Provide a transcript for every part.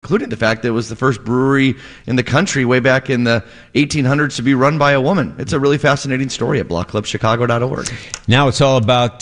including the fact that it was the first brewery in the country way back in the 1800s to be run by a woman. It's a really fascinating story at blockclubchicago.org. Now it's all about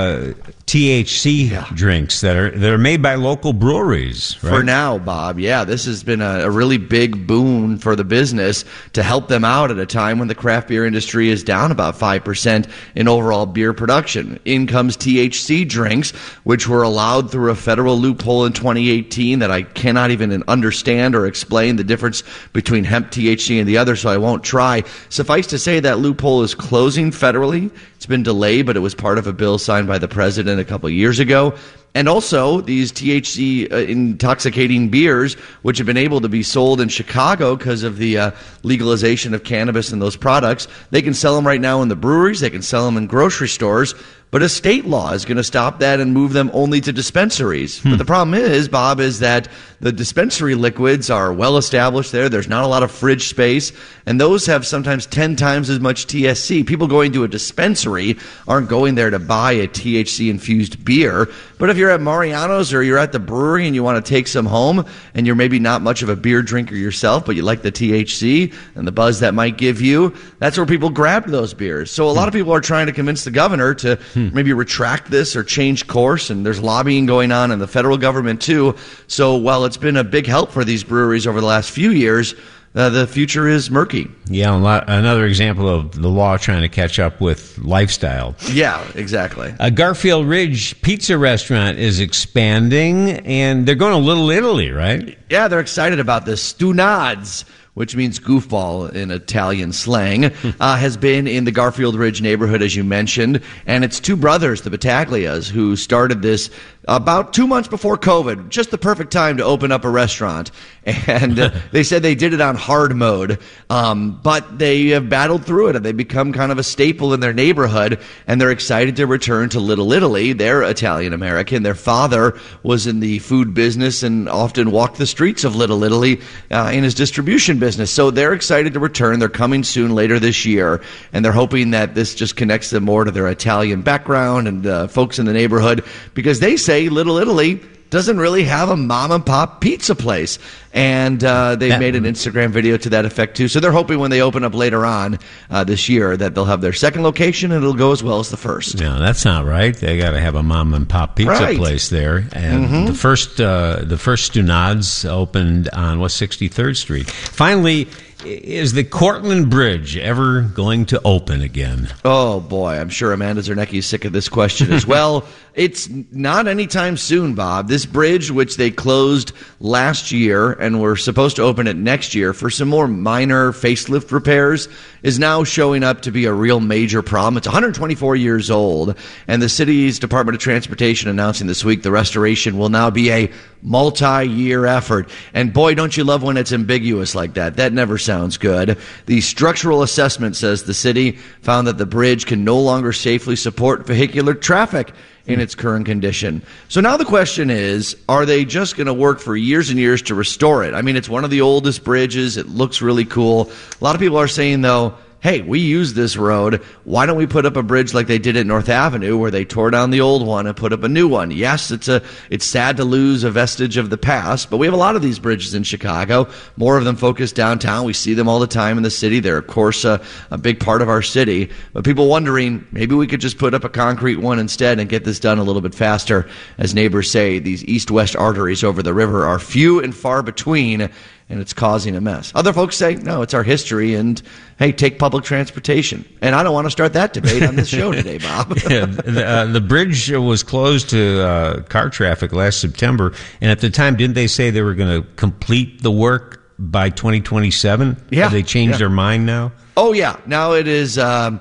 THC drinks that are made by local breweries, right? For now, Bob. Yeah, this has been a really big boon for the business to help them out at a time when the craft beer industry is down about 5% in overall beer production. In comes THC drinks, which were allowed through a federal loophole in 2018 that I cannot even understand or explain the difference between hemp THC and the other, so I won't try. Suffice to say that loophole is closing federally. It's been delayed, but it was part of a bill signed by the president a couple of years ago. And also, these THC intoxicating beers, which have been able to be sold in Chicago because of the legalization of cannabis and those products, they can sell them right now in the breweries. They can sell them in grocery stores. But a state law is going to stop that and move them only to dispensaries. But the problem is, Bob, is that the dispensary liquids are well established there. There's not a lot of fridge space, and those have sometimes 10 times as much THC. People going to a dispensary aren't going there to buy a THC-infused beer. But if you're at Mariano's or you're at the brewery and you want to take some home, and you're maybe not much of a beer drinker yourself, but you like the THC and the buzz that might give you, that's where people grab those beers. So a lot of people are trying to convince the governor to maybe retract this or change course, and there's lobbying going on in the federal government too. So while it's been a big help for these breweries over the last few years, the future is murky. Yeah, another example of the law trying to catch up with lifestyle. Yeah, exactly. A Garfield Ridge pizza restaurant is expanding, and they're going to Little Italy, right? Yeah, they're excited about this. Stunad's, which means goofball in Italian slang, has been in the Garfield Ridge neighborhood, as you mentioned. And it's two brothers, the Battaglias, who started this about 2 months before COVID, just the perfect time to open up a restaurant. And they said they did it on hard mode, but they have battled through it, and they've become kind of a staple in their neighborhood, and they're excited to return to Little Italy. They're Italian-American. Their father was in the food business and often walked the streets of Little Italy in his distribution business. So they're excited to return. They're coming soon later this year, and they're hoping that this just connects them more to their Italian background and folks in the neighborhood, because they say Little Italy doesn't really have a mom-and-pop pizza place. And they've made an Instagram video to that effect, too. So they're hoping when they open up later on this year that they'll have their second location and it'll go as well as the first. No, that's not right. They got to have a mom-and-pop pizza place there. And the first Stunad's opened on 63rd Street. Finally, is the Cortlandt Bridge ever going to open again? Oh, boy. I'm sure Amanda Zernecki is sick of this question as well. It's not anytime soon, Bob. This bridge, which they closed last year and were supposed to open it next year for some more minor facelift repairs, is now showing up to be a real major problem. It's 124 years old, and the city's Department of Transportation announcing this week the restoration will now be a multi-year effort. And boy, don't you love when it's ambiguous like that. That never sounds good. The structural assessment says the city found that the bridge can no longer safely support vehicular traffic in its current condition. So now the question is, are they just going to work for years and years to restore it? I mean, it's one of the oldest bridges. It looks really cool. A lot of people are saying, though, hey, we use this road. Why don't we put up a bridge like they did at North Avenue, where they tore down the old one and put up a new one? Yes, it's sad to lose a vestige of the past, but we have a lot of these bridges in Chicago, more of them focused downtown. We see them all the time in the city. They're, of course, a big part of our city. But people wondering, maybe we could just put up a concrete one instead and get this done a little bit faster. As neighbors say, these east-west arteries over the river are few and far between, and it's causing a mess. Other folks say, no, it's our history, and, hey, take public transportation. And I don't want to start that debate on this show today, Bob. The bridge was closed to car traffic last September, and at the time, didn't they say they were going to complete the work by 2027? Yeah. Have they changed their mind now? Oh, yeah. Now it is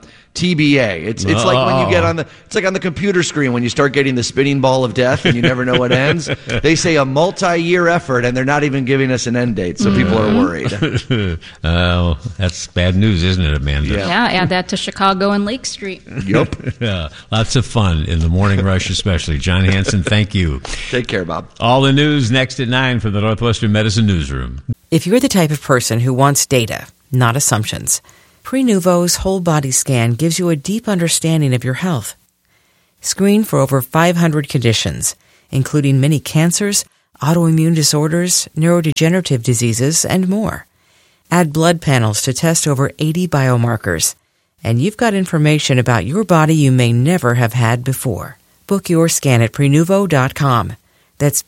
TBA. It's like when you get on the computer screen when you start getting the spinning ball of death and you never know what ends. They say a multi-year effort, and they're not even giving us an end date, so people are worried. Oh, that's bad news, isn't it, Amanda? Yeah, add that to Chicago and Lake Street. Yep. Lots of fun in the morning rush, especially. John Hanson, thank you. Take care, Bob. All the news next at 9 from the Northwestern Medicine Newsroom. If you're the type of person who wants data, not assumptions, Prenuvo's whole body scan gives you a deep understanding of your health. Screen for over 500 conditions, including many cancers, autoimmune disorders, neurodegenerative diseases, and more. Add blood panels to test over 80 biomarkers. And you've got information about your body you may never have had before. Book your scan at Prenuvo.com. That's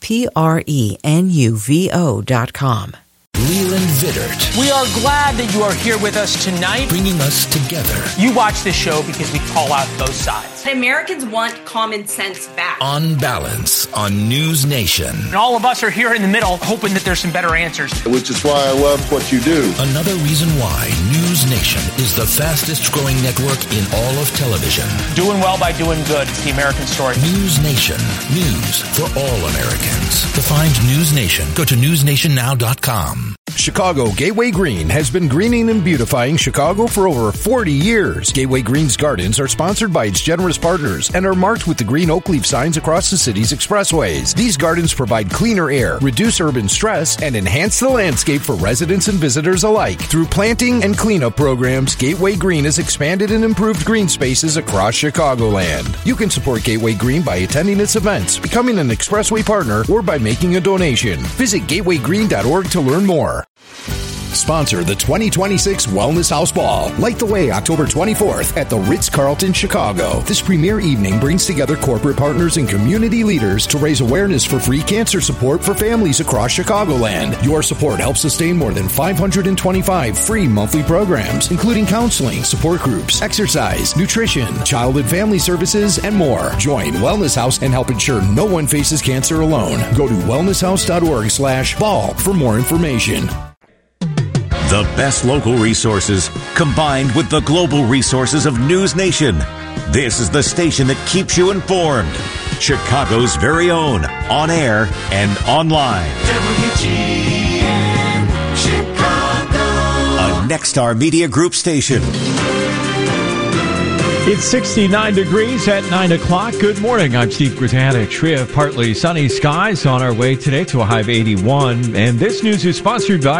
Prenuvo.com. Leland Vittert. We are glad that you are here with us tonight. Bringing us together. You watch this show because we call out both sides. Americans want common sense back. On Balance on News Nation. And all of us are here in the middle hoping that there's some better answers. Which is why I love what you do. Another reason why News Nation is the fastest growing network in all of television. Doing well by doing good. It's the American story. News Nation. News for all Americans. To find News Nation, go to newsnationnow.com. Chicago Gateway Green has been greening and beautifying Chicago for over 40 years. Gateway Green's gardens are sponsored by its generous partners and are marked with the green oak leaf signs across the city's expressways. These gardens provide cleaner air, reduce urban stress, and enhance the landscape for residents and visitors alike. Through planting and cleanup programs, Gateway Green has expanded and improved green spaces across Chicagoland. You can support Gateway Green by attending its events, becoming an expressway partner, or by making a donation. Visit gatewaygreen.org to learn more. Sponsor the 2026 Wellness House Ball. Light the way October 24th at the Ritz-Carlton, Chicago. This premier evening brings together corporate partners and community leaders to raise awareness for free cancer support for families across Chicagoland. Your support helps sustain more than 525 free monthly programs, including counseling, support groups, exercise, nutrition, child and family services, and more. Join Wellness House and help ensure no one faces cancer alone. Go to wellnesshouse.org/ball for more information. The best local resources combined with the global resources of News Nation. This is the station that keeps you informed. Chicago's very own, on air and online. WGN Chicago. A Nexstar Media Group station. It's 69 degrees at 9 o'clock. Good morning. I'm Steve Gratanich. We have partly sunny skies on our way today to a high of 81. And this news is sponsored by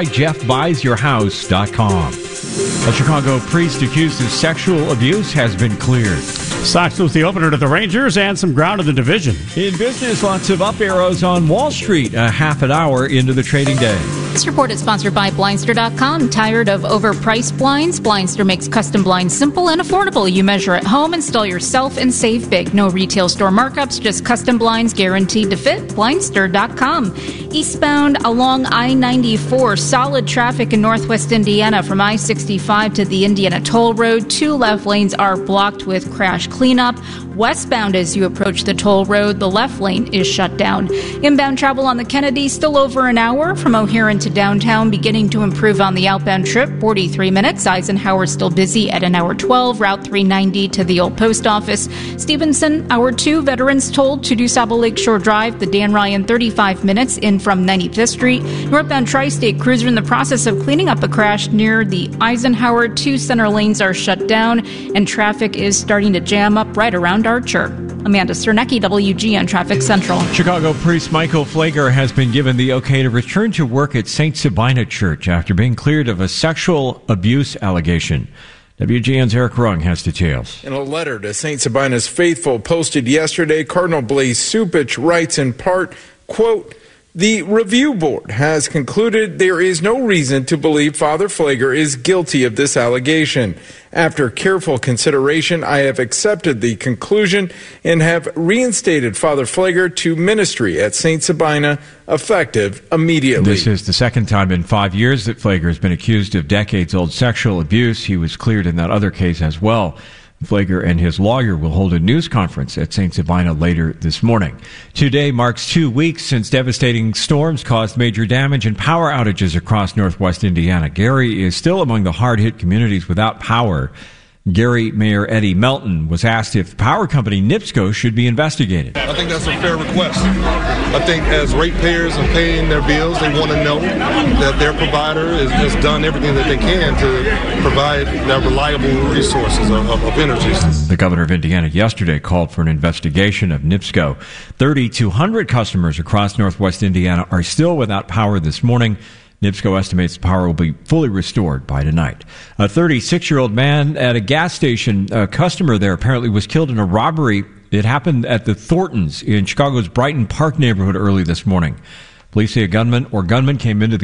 JeffBuysYourHouse.com. A Chicago priest accused of sexual abuse has been cleared. Sox lose the opener to the Rangers and some ground in the division. In business, lots of up arrows on Wall Street a half an hour into the trading day. This report is sponsored by Blindster.com. Tired of overpriced blinds? Blindster makes custom blinds simple and affordable. You measure at home, install yourself, and save big. No retail store markups, just custom blinds guaranteed to fit. Blindster.com. Eastbound along I-94, solid traffic in northwest Indiana from I-65 to the Indiana Toll Road. 2 left lanes are blocked with crash cleanup. Westbound as you approach the toll road, the left lane is shut down. Inbound travel on the Kennedy still over an hour from O'Hare to downtown, beginning to improve on the outbound trip, 43 minutes. Eisenhower still busy at an hour 12. Route 390 to the old post office. Stevenson, hour 2. Veterans told to DuSable Lakeshore Drive. The Dan Ryan, 35 minutes in from 95th Street. Northbound Tri-State cruiser in the process of cleaning up a crash near the Eisenhower. 2 center lanes are shut down, and traffic is starting to jam up right around Archer. Amanda Cernecki, WGN Traffic Central. Chicago priest Michael Flager has been given the okay to return to work at St. Sabina Church after being cleared of a sexual abuse allegation. WGN's Eric Rung has details. In a letter to St. Sabina's faithful posted yesterday, Cardinal Blaise Cupich writes in part, quote, "The review board has concluded there is no reason to believe Father Flager is guilty of this allegation. After careful consideration, I have accepted the conclusion and have reinstated Father Flager to ministry at St. Sabina, effective immediately." This is the second time in 5 years that Flager has been accused of decades-old sexual abuse. He was cleared in that other case as well. Flager and his lawyer will hold a news conference at St. Sabina later this morning. Today marks 2 weeks since devastating storms caused major damage and power outages across northwest Indiana. Gary is still among the hard-hit communities without power. Gary Mayor Eddie Melton was asked if the power company NIPSCO should be investigated. I think that's a fair request. I think as ratepayers and paying their bills, they want to know that their provider has done everything that they can to provide their reliable resources of energy. The governor of Indiana yesterday called for an investigation of NIPSCO. 3,200 customers across northwest Indiana are still without power this morning. NIPSCO estimates the power will be fully restored by tonight. A 36-year-old man at a gas station, a customer there apparently was killed in a robbery. It happened at the Thorntons in Chicago's Brighton Park neighborhood early this morning. Police say a gunman or gunmen came into the